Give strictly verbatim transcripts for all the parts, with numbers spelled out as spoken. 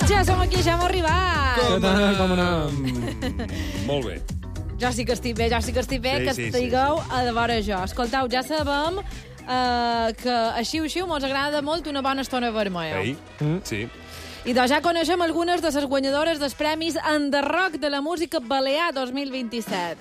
Ja som aquí, ja hem arribat. Com anem? Com anem? Molt bé. Jo sí que estic bé, jo sí que estic bé, Sí, que sí, estigueu sí, sí. a de vora jo. Escoltau, ja sabem uh, que així o així mos agrada molt una bona estona vermella. Ei, Mm. sí. I doncs ja coneixem algunes de les guanyadores dels premis en The Rock de la música Balear dos mil vint-i-set.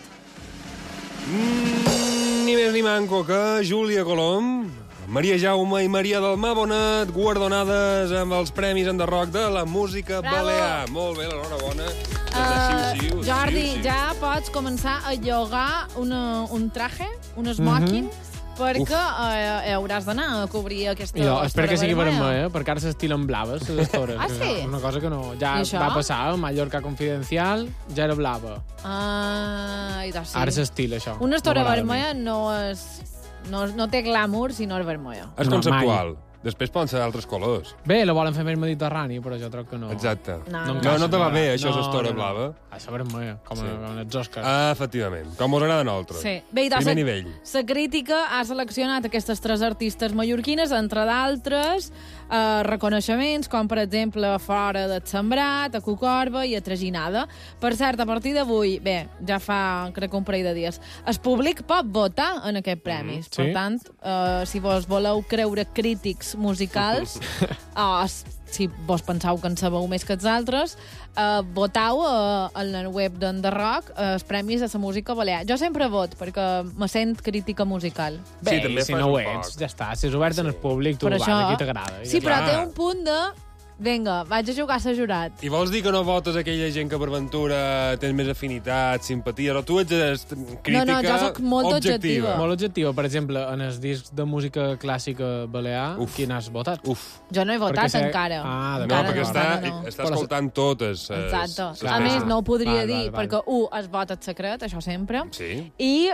Mm, ni més ni manco que Júlia Colom, Maria Jaume i Maria del Mar Bonet, guardonades amb els premis en The Rock de la música Bravo. Balear. Molt bé, l'enhorabona. Uh, Xiu, xiu, Jordi, xiu, xiu. ja pots començar a llogar una, un traje, un smoking, mm -hmm. perquè uh, hauràs d'anar a cobrir aquesta Jo espero que sigui vermella. vermell, eh? perquè ara s'estilen blaves, les estores. Ah, sí? Una cosa que no... Ja I això? va passar, a Mallorca Confidencial ja era blava. Ah, i doncs sí. Ara s'estila, això. Una estora No m'agrada a mi. vermella no és... No, no té glamour si no és vermella. És No, conceptual. Després poden ser d'altres colors. Bé, la volen fer més mediterrani, però jo crec que no. Exacte. No, No, no. no te va bé, això, no, l'estora no, no. blava. Això vermella, com, Sí. sí. com els Oscars. Ah, efectivament. Com us agrada a nosaltres. Sí. Bé, i doncs, Primer nivell. la crítica ha seleccionat aquestes tres artistes mallorquines, entre d'altres eh, reconeixements, com per exemple Fora del Sembrat, a Cucorba i a Traginada. Per cert, a partir d'avui, bé, ja fa crec un parell de dies, el públic pot votar en aquests premis. Mm, sí? Per tant, eh, si vos voleu creure crítics musicals, o si vos penseu que en sabeu més que els altres, eh, votau a, a la web d'en The Rock eh, els premis de la música balear. Jo sempre vot, perquè me sent crítica musical. Bé, Sí, també si fas no ho un ets, poc. ja està. Si és obert en el públic, tu Per vas, això... aquí t'agrada. Sí, Ja però clar. té un punt de... Vinga, vaig a jugar a ser jurat. I vols dir que no votes aquella gent que per ventura tens més afinitat, simpatia, però tu ets crítica No, no, jo sóc molt objectiva. Molt objectiu. Per exemple, en els discs de música clàssica balear, Uf. quin has votat? Uf. Jo no he votat Perquè sé- encara. Ah, No, Encara perquè no, està, encara no. està Però- escoltant totes. eh, Exacte. les A més, peces. no ho podria Val, dir, val, val. perquè, un, es vota en secret, això sempre, Sí. i,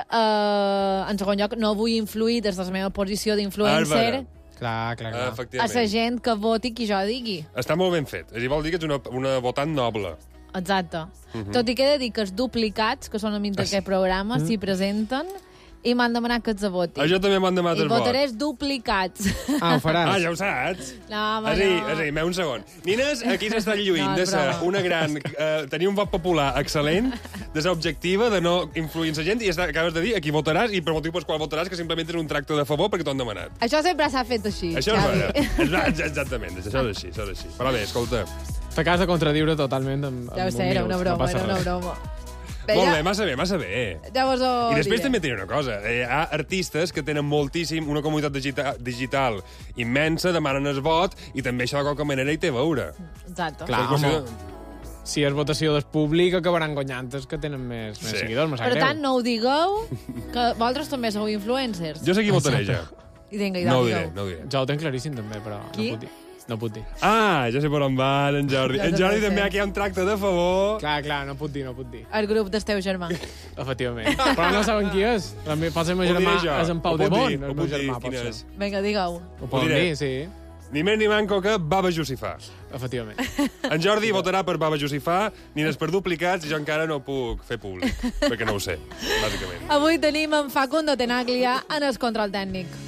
eh, en segon lloc, no vull influir des de la meva posició d'influencer Bàrbara. Clar, clar, Ah, clar. a efectivament. la gent que voti qui jo digui. Està molt ben fet. És a dir, vol dir que ets una, una votant noble. Exacte. Mhm. Tot i que he de dir que els duplicats, que són amics d'aquest programa, s'hi presenten i m'han demanat que els voti. Això també m'han demanat I els vots. votaré els duplicats. Ah, ho faràs? Ah, ja ho saps. No, home, és a dir, no. és a dir, meu, un segon. Nines, aquí s'està lluint No, de és ser broma. una gran... Eh, tenir un vot popular excel·lent, de ser objectiva, de no influir en la gent, i està, acabes de dir a qui votaràs i per motiu pel qual votaràs, que simplement és un tracte de favor perquè t'ho han demanat. Això sempre s'ha fet així. Això és Xavi. vera. És vera, exactament, això és així, això és així. Però bé, escolta, T'acabes de contradiure totalment amb, amb Ja ho sé, un era minut, una no broma, passa era una res. broma. Bé, molt ja- bé, massa bé, massa bé. Ja vos ho I després diré. també tinc una cosa. Eh, Hi ha artistes que tenen moltíssim, una comunitat digita digital immensa, demanen el vot, i també això de qualque manera hi té a veure. Exacte. Clar, És home, qüestió- si és votació del públic, acabaran guanyant els que tenen més, més Sí. seguidors, me sap Per greu. tant, no ho digueu, que vosaltres també sou influencers. Jo sé qui votaré, ja. I vinga, i No ho digueu. diré, no ho diré. Jo ho tenc claríssim, també, però Qui? no puc dir. No puc dir. Ah, ja sé per on va, en Jordi. Ja En també Jordi ho sé. també aquí hi ha un tracte de favor. Clar, clar, no puc dir, no puc dir. El grup del teu germà. Efectivament. Però no saben qui és. A mi, potser el meu Ho diré germà jo. és en Pau Ho de puc Mont. dir, El ho meu puc dir, germà, quin potser. és. Vinga, digueu. Ho poden diré. dir, sí. Ni més ni manco que Baba Jusifà. Efectivament. En Jordi votarà per Baba Jusifà, ni és per duplicats, i jo encara no puc fer públic, perquè no ho sé, bàsicament. Avui tenim en Facundo Tenaglia en el control tècnic.